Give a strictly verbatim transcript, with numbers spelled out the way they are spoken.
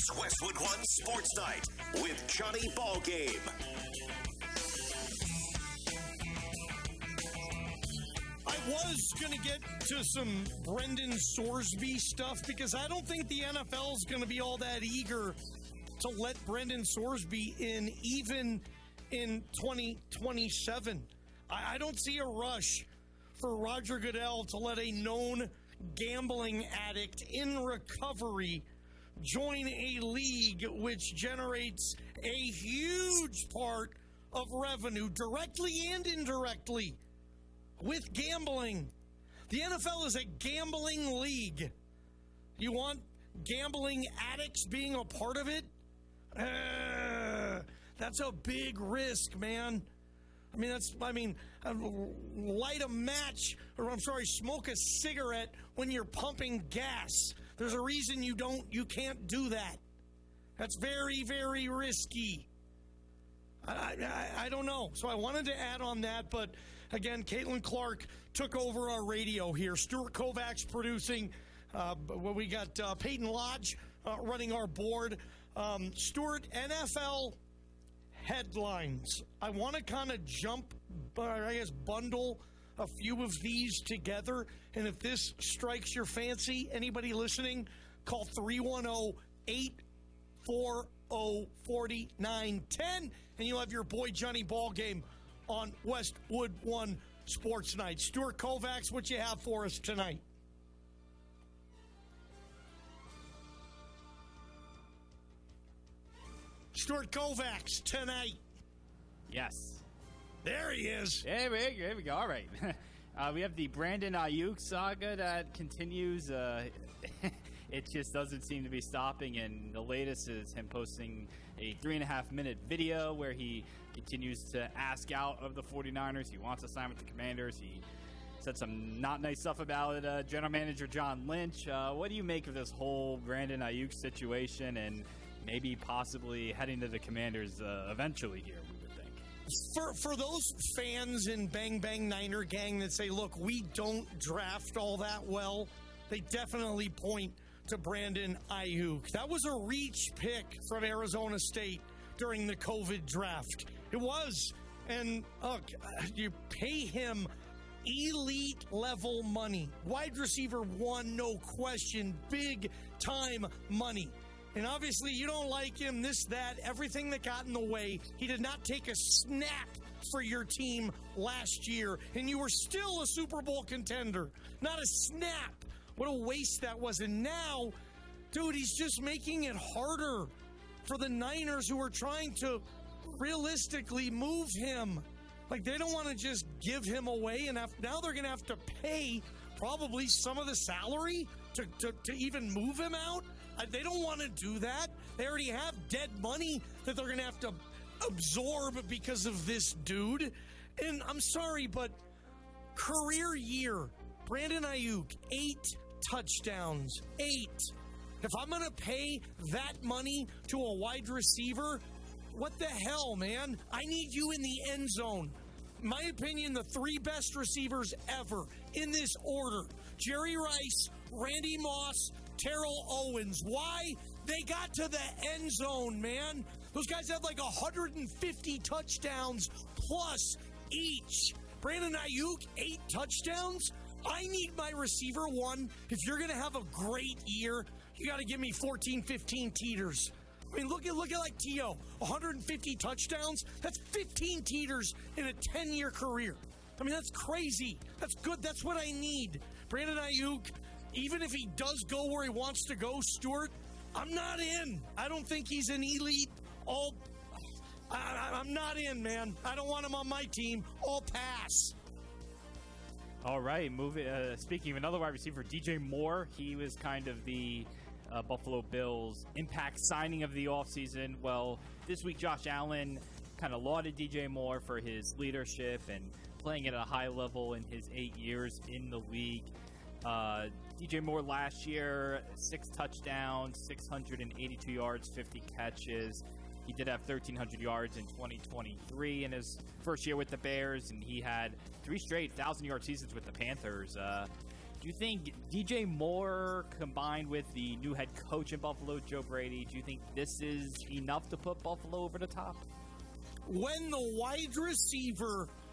It's Westwood One Sports Night with Johnny Ballgame. I was going to get to some Brendan Sorsby stuff because I don't think the N F L is going to be all that eager to let Brendan Sorsby in even in twenty twenty-seven. I, I don't see a rush for Roger Goodell to let a known gambling addict in recovery join a league which generates a huge part of revenue, directly and indirectly, with gambling. The N F L is a gambling league. You want gambling addicts being a part of it? Uh, that's a big risk, man. I mean, that's, I mean, uh, light a match, or I'm sorry, smoke a cigarette when you're pumping gas. There's a reason you don't, you can't do that. That's very, very risky. I, I, I don't know. So I wanted to add on that, but again, Caitlin Clark took over our radio here. Stuart Kovacs producing. Uh, we got uh, Peyton Lodge uh, running our board. Um, Stuart, N F L headlines. I want to kind of jump, uh, I guess, bundle a few of these together. And if this strikes your fancy, anybody listening, call three one zero, eight four zero, four nine one zero, and you'll have your boy Johnny Ballgame on Westwood One Sports Night. Stuart Kovacs, what you have for us tonight? Stuart Kovacs tonight. Yes. There he is. There we, there we go. All right. Uh, we have the Brandon Aiyuk saga that continues. Uh, it just doesn't seem to be stopping, and the latest is him posting a three and a half minute video where he continues to ask out of the 49ers. He wants to sign with the Commanders. He said some not nice stuff about it. Uh, General Manager John Lynch. Uh, what do you make of this whole Brandon Aiyuk situation, and maybe possibly heading to the Commanders uh, eventually here, we would think? For for those fans in Bang Bang Niner Gang that say, look, we don't draft all that well, they definitely point to Brandon Aiyuk. That was a reach pick from Arizona State during the COVID draft. It was. And look, you pay him elite level money. Wide receiver one, no question, big time money. And obviously you don't like him, this, that, everything that got in the way. He did not take a snap for your team last year, and you were still a Super Bowl contender. Not a snap. What a waste that was. And now, dude, he's just making it harder for the Niners, who are trying to realistically move him. Like, they don't want to just give him away, and have, now they're going to have to pay probably some of the salary to, to, to even move him out. They don't want to do that. They already have dead money that they're going to have to absorb because of this dude. And I'm sorry, but career year, Brandon Aiyuk, eight touchdowns. Eight. If I'm going to pay that money to a wide receiver, what the hell, man? I need you in the end zone. In my opinion, the three best receivers ever in this order: Jerry Rice, Randy Moss, Terrell Owens. Why? They got to the end zone, man. Those guys have like one hundred fifty touchdowns plus each. Brandon Aiyuk, eight touchdowns? I need my receiver one. If you're going to have a great year, you got to give me fourteen, fifteen teeters. I mean, look at look at like T O, one hundred fifty touchdowns. That's fifteen teeters in a ten-year career. I mean, that's crazy. That's good. That's what I need. Brandon Aiyuk, even if he does go where he wants to go, Stuart, I'm not in. I don't think he's an elite. All, I, I'm not in, man. I don't want him on my team. All pass. All right, moving. Uh, speaking of another wide receiver, D J Moore, he was kind of the uh, Buffalo Bills' impact signing of the offseason. Well, this week, Josh Allen kind of lauded D J Moore for his leadership and playing at a high level in his eight years in the league. Uh, D J Moore last year, six touchdowns, six hundred eighty-two yards, fifty catches. He did have thirteen hundred yards in twenty twenty-three in his first year with the Bears, and he had three straight one thousand-yard seasons with the Panthers. Uh, Do you think D J Moore combined with the new head coach in Buffalo, Joe Brady, do you think this is enough to put Buffalo over the top? When the wide receiver